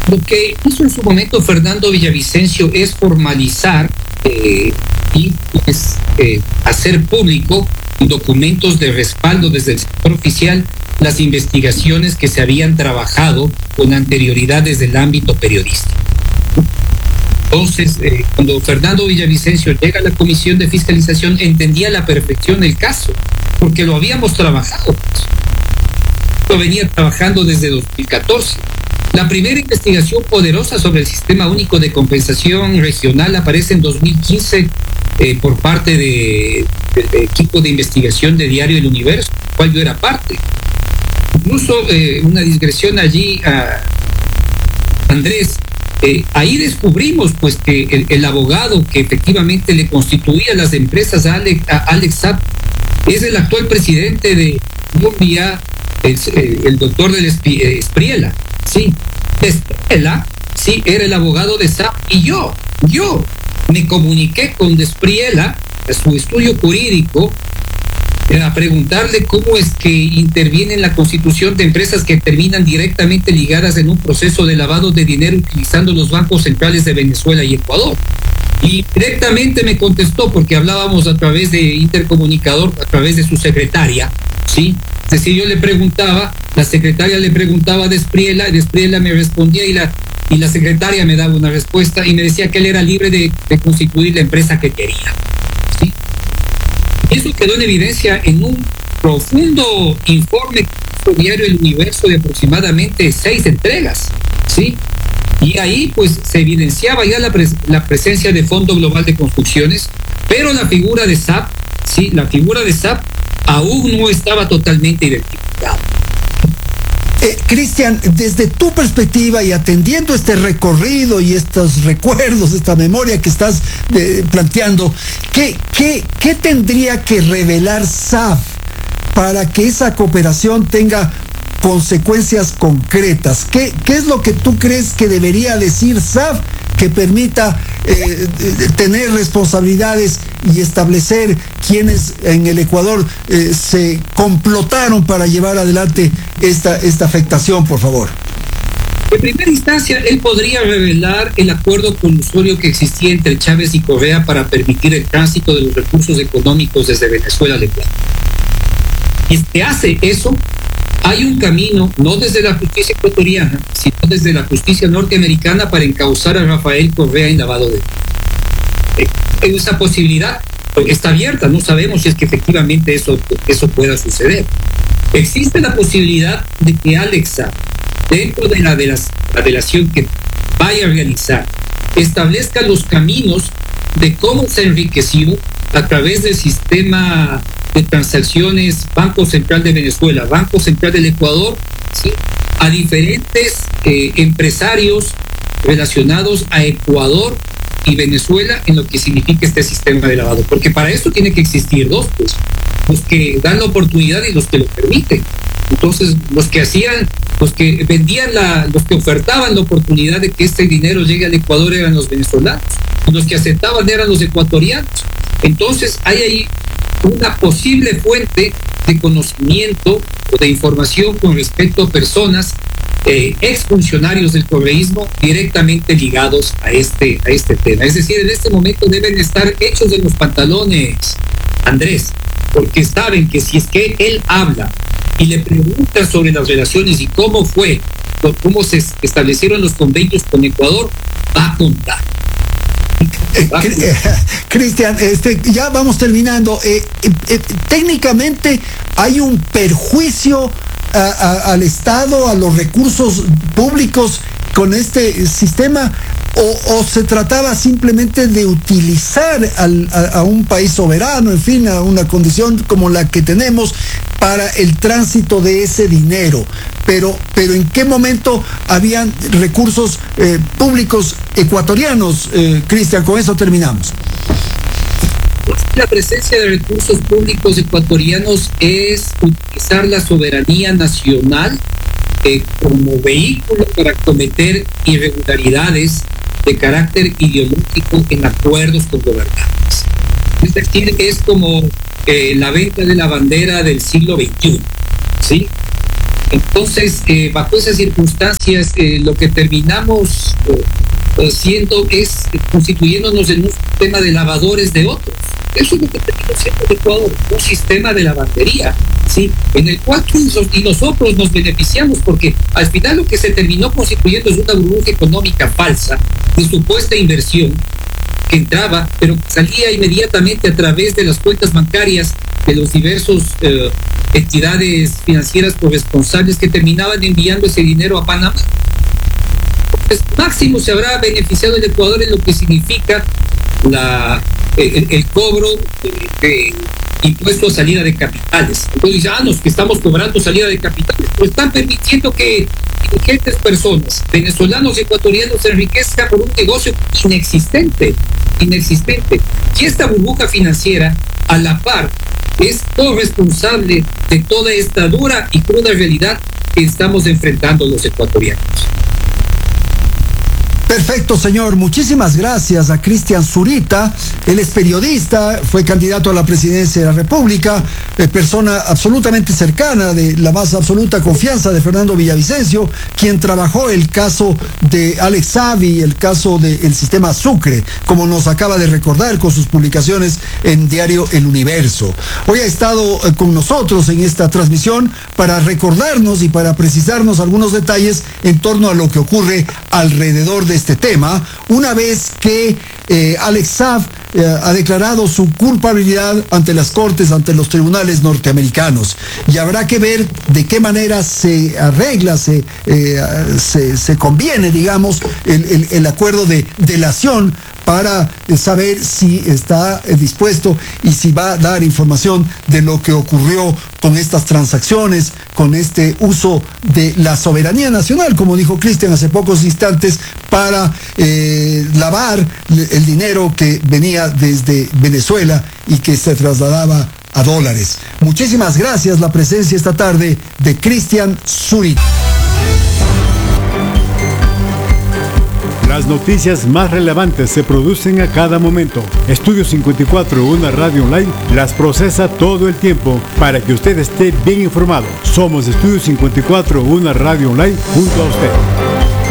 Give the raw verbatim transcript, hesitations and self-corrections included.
Lo que hizo en su momento Fernando Villavicencio es formalizar eh, y pues, eh, hacer público documentos de respaldo desde el sector oficial las investigaciones que se habían trabajado con anterioridad desde el ámbito periodístico. Entonces, eh, cuando Fernando Villavicencio llega a la Comisión de Fiscalización, entendía a la perfección el caso, porque lo habíamos trabajado. Lo venía trabajando desde dos mil catorce. La primera investigación poderosa sobre el Sistema Único de Compensación Regional aparece en dos mil quince eh, por parte de, del de equipo de investigación de Diario El Universo, del cual yo era parte. Incluso eh, una digresión allí a Andrés, eh, ahí descubrimos pues que el, el abogado que efectivamente le constituía las empresas a Alex, a Alex Saab es el actual presidente de Colombia, el, el doctor del Espriella. Sí, Espriella, sí, era el abogado de Saab, y yo, yo me comuniqué con Espriella a su estudio jurídico a preguntarle cómo es que interviene en la constitución de empresas que terminan directamente ligadas en un proceso de lavado de dinero utilizando los bancos centrales de Venezuela y Ecuador. Y directamente me contestó, porque hablábamos a través de intercomunicador, a través de su secretaria, ¿sí? Es decir, yo le preguntaba, la secretaria le preguntaba de Espriella, de Espriella me respondía y la, y la secretaria me daba una respuesta y me decía que él era libre de, de constituir la empresa que quería, ¿sí? Eso quedó en evidencia en un profundo informe que hizo Diario El Universo de aproximadamente seis entregas, ¿sí? Y ahí pues se evidenciaba ya la, pres la presencia de Fondo Global de Construcciones, pero la figura de Saab, sí, la figura de Saab aún no estaba totalmente identificada. Eh, Cristian, desde tu perspectiva y atendiendo este recorrido y estos recuerdos, esta memoria que estás eh, planteando, ¿qué, qué, ¿qué tendría que revelar Saab para que esa cooperación tenga consecuencias concretas? ¿Qué, qué es lo que tú crees que debería decir Saab que permita eh, tener responsabilidades y establecer quienes en el Ecuador eh, se complotaron para llevar adelante esta, esta afectación, por favor? En primera instancia, él podría revelar el acuerdo colusorio que existía entre Chávez y Correa para permitir el tránsito de los recursos económicos desde Venezuela al Ecuador. Y si hace eso, hay un camino, no desde la justicia ecuatoriana, sino desde la justicia norteamericana para encauzar a Rafael Correa en lavado de dinero. Esa posibilidad está abierta, no sabemos si es que efectivamente eso, eso pueda suceder. Existe la posibilidad de que Alex Saab, dentro de la, de las, la delación que vaya a realizar, establezca los caminos de cómo se ha enriquecido a través del sistema de transacciones Banco Central de Venezuela, Banco Central del Ecuador, ¿sí?, a diferentes eh, empresarios relacionados a Ecuador y Venezuela en lo que significa este sistema de lavado, porque para eso tiene que existir dos, pues, los que dan la oportunidad y los que lo permiten. Entonces, los que hacían, los que vendían la, los que ofertaban la oportunidad de que este dinero llegue al Ecuador eran los venezolanos, y los que aceptaban eran los ecuatorianos. Entonces, hay ahí una posible fuente de conocimiento o de información con respecto a personas, eh, exfuncionarios del correísmo directamente ligados a este, a este tema. Es decir, en este momento deben estar hechos de los pantalones, Andrés, porque saben que si es que él habla y le pregunta sobre las relaciones y cómo fue, cómo se establecieron los convenios con Ecuador, va a contar. Eh, eh, Cristian, este, ya vamos terminando. Eh, eh, eh, técnicamente hay un perjuicio a, a, al Estado, a los recursos públicos con este sistema, o, o se trataba simplemente de utilizar al, a, a un país soberano, en fin, a una condición como la que tenemos para el tránsito de ese dinero. Pero, pero ¿en qué momento habían recursos eh, públicos ecuatorianos, eh, Cristian? Con eso terminamos. La presencia de recursos públicos ecuatorianos es utilizar la soberanía nacional eh, como vehículo para cometer irregularidades de carácter ideológico en acuerdos con gobernantes. Es decir, es como eh, la venta de la bandera del siglo veintiuno, ¿sí? Entonces, eh, bajo esas circunstancias, eh, lo que terminamos eh, haciendo es constituyéndonos en un sistema de lavadores de otros. Eso es lo que terminó siendo el Ecuador, un sistema de lavandería, ¿sí? En el cual y nosotros nos beneficiamos, porque al final lo que se terminó constituyendo es una burbuja económica falsa de supuesta inversión que entraba, pero salía inmediatamente a través de las cuentas bancarias de los diversos eh, entidades financieras corresponsables que terminaban enviando ese dinero a Panamá. Pues máximo se habrá beneficiado el Ecuador en lo que significa la, el, el cobro de, de impuestos a salida de capitales. Entonces dicen, ah, no, que estamos cobrando salida de capitales, pero están permitiendo que ingentes personas, venezolanos y ecuatorianos, se enriquezcan por un negocio inexistente, inexistente. Y esta burbuja financiera, a la par, es corresponsable de toda esta dura y cruda realidad que estamos enfrentando los ecuatorianos. Perfecto, señor. Muchísimas gracias a Cristian Zurita. Él es periodista, fue candidato a la presidencia de la República, eh, persona absolutamente cercana, de la más absoluta confianza de Fernando Villavicencio, quien trabajó el caso de Alex Savi, el caso del sistema Sucre, como nos acaba de recordar con sus publicaciones en diario El Universo. Hoy ha estado eh, con nosotros en esta transmisión para recordarnos y para precisarnos algunos detalles en torno a lo que ocurre alrededor de este tema, una vez que eh, Alex Saab eh, ha declarado su culpabilidad ante las cortes, ante los tribunales norteamericanos. Y habrá que ver de qué manera se arregla, se, eh, se, se conviene, digamos, el, el, el acuerdo de delación para saber si está dispuesto y si va a dar información de lo que ocurrió con estas transacciones, con este uso de la soberanía nacional, como dijo Cristian hace pocos instantes, para eh, lavar el dinero que venía desde Venezuela y que se trasladaba a dólares. Muchísimas gracias la presencia esta tarde de Cristian Zurita. Las noticias más relevantes se producen a cada momento. Estudio cincuenta y cuatro, una radio online, las procesa todo el tiempo para que usted esté bien informado. Somos Estudio cincuenta y cuatro, una radio online junto a usted.